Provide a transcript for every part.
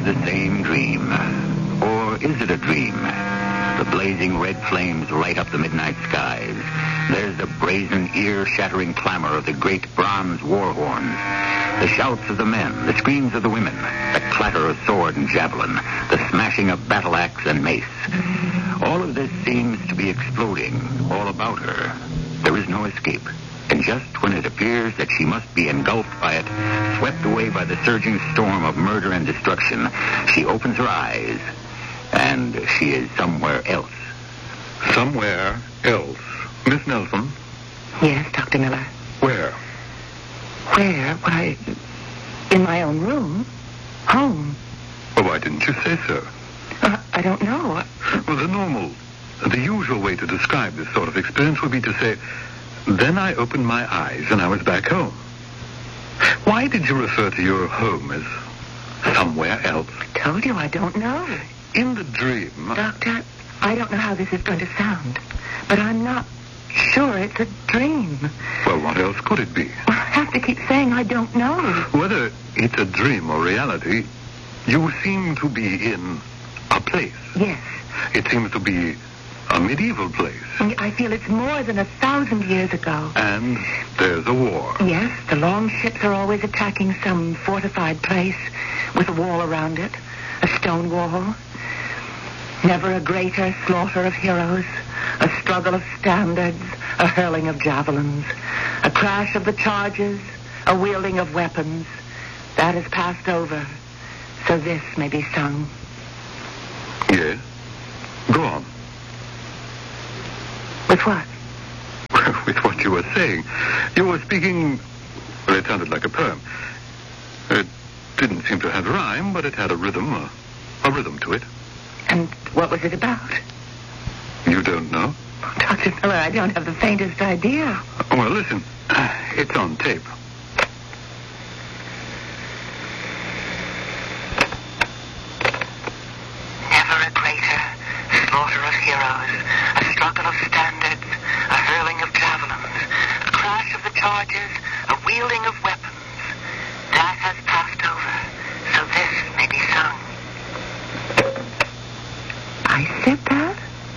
the same dream. Or is it a dream? The blazing red flames light up the midnight skies. There's the brazen, ear-shattering clamor of the great bronze war horns. The shouts of the men, the screams of the women, the clatter of sword and javelin, the smashing of battle axe and mace. All of this seems to be exploding all about her. There is no escape. And just when it appears that she must be engulfed by it, swept away by the surging storm of murder and destruction, she opens her eyes, and she is somewhere else. Somewhere else? Miss Nelson? Yes, Dr. Miller. Where? Where? Why, in my own room. Home. Well, why didn't you say so? I don't know. Well, the usual way to describe this sort of experience would be to say, then I opened my eyes and I was back home. Why did you refer to your home as somewhere else? I told you I don't know. In the dream... Doctor, I don't know how this is going to sound, but I'm not sure it's a dream. Well, what else could it be? I have to keep saying I don't know. Whether it's a dream or reality, you seem to be in a place. Yes. It seems to be a medieval place. I feel it's more than 1,000 years ago. And there's a war. Yes, the long ships are always attacking some fortified place with a wall around it, a stone wall. Never a greater slaughter of heroes, a struggle of standards, a hurling of javelins, a crash of the charges, a wielding of weapons. That has passed over, so this may be sung. Yes. Go on. With what? With what you were saying. You were speaking... Well, it sounded like a poem. It didn't seem to have rhyme, but it had a rhythm to it. And what was it about? You don't know? Dr. Miller, I don't have the faintest idea. Well, listen. It's on tape. Never a greater slaughter of heroes, a struggle of standards, a hurling of javelins, a crash of the charges, a wielding of weapons. That has passed over, so this may be sung. I said that?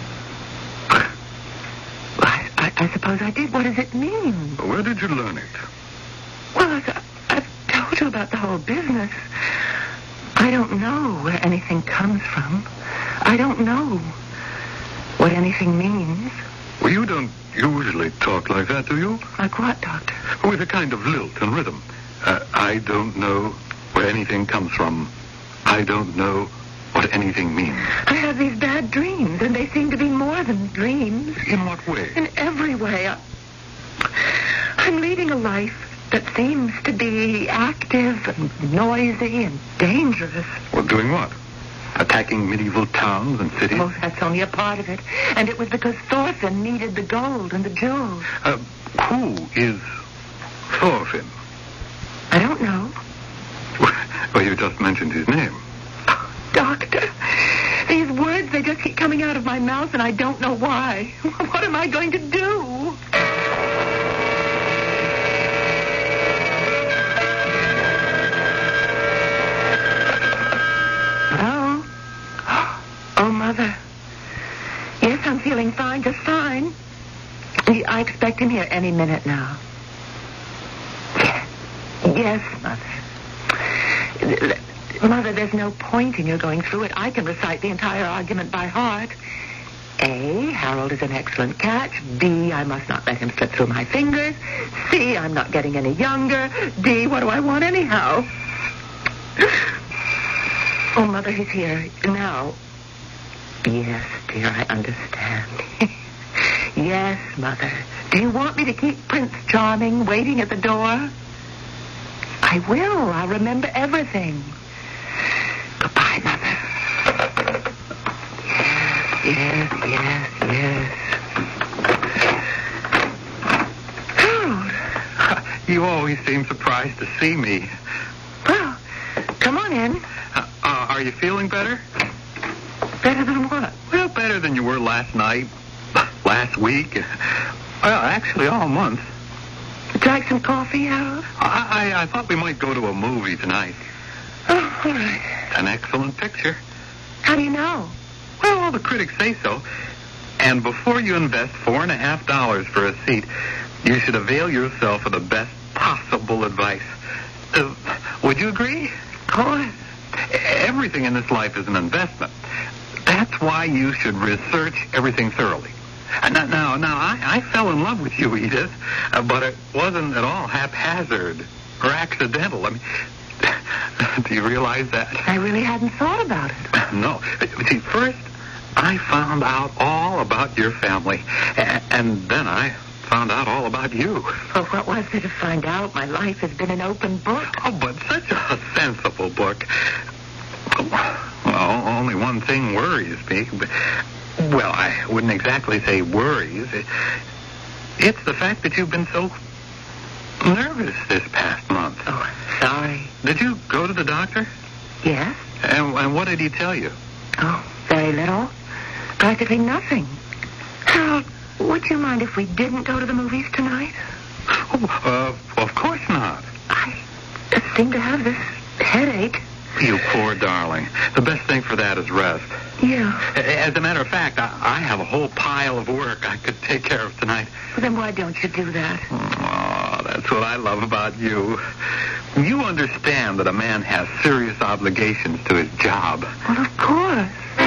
I suppose I did. What does it mean? Where did you learn it? Well, I've told you about the whole business. I don't know where anything comes from. I don't know what anything means. Well, you don't usually talk like that, do you? Like what, Doctor? With a kind of lilt and rhythm. I don't know where anything comes from. I don't know what anything means. I have these bad dreams, and they seem to be more than dreams. In what way? In every way. I'm leading a life that seems to be active and noisy and dangerous. Well, doing what? Attacking medieval towns and cities? Oh, that's only a part of it. And it was because Thorfinn needed the gold and the jewels. Who is Thorfinn? I don't know. Well, you just mentioned his name. Doctor, these words, they just keep coming out of my mouth, and I don't know why. What am I going to do? Hello? Oh, Mother. Yes, I'm feeling fine, just fine. I expect him here any minute now. Yes, Mother. Mother, there's no point in your going through it. I can recite the entire argument by heart. A, Harold is an excellent catch. B, I must not let him slip through my fingers. C, I'm not getting any younger. D, what do I want anyhow? Oh, Mother, he's here now. Yes, dear, I understand. Yes, Mother. Do you want me to keep Prince Charming waiting at the door? I will. I'll remember everything. Goodbye, Mother. Yes. Harold. You always seem surprised to see me. Well, come on in. Are you feeling better? Better than what? Well, better than you were last night, last week. Well, actually, all month. Would you like some coffee, Harold? I thought we might go to a movie tonight. Oh, all right. an excellent picture. How do you know? Well, all the critics say so. And before you invest $4.50 for a seat, you should avail yourself of the best possible advice. Would you agree? Of course. Everything in this life is an investment. That's why you should research everything thoroughly. Now, I fell in love with you, Edith, but it wasn't at all haphazard or accidental. I mean, do you realize that? I really hadn't thought about it. No. See, first, I found out all about your family, and then I found out all about you. Well, what was there to find out? My life has been an open book. Oh, but such a sensible book. Well, only one thing worries me. Well, I wouldn't exactly say worries. It's the fact that you've been so nervous this past month. Oh, sorry. Did you go to the doctor? Yes? And what did he tell you? Oh, very little. Practically nothing. Harold, would you mind if we didn't go to the movies tonight? Oh, of course not. I just seem to have this headache. You poor darling. The best thing for that is rest. Yeah. As a matter of fact, I have a whole pile of work I could take care of tonight. Well, then why don't you do that? Oh, that's what I love about you. You understand that a man has serious obligations to his job. Well, of course.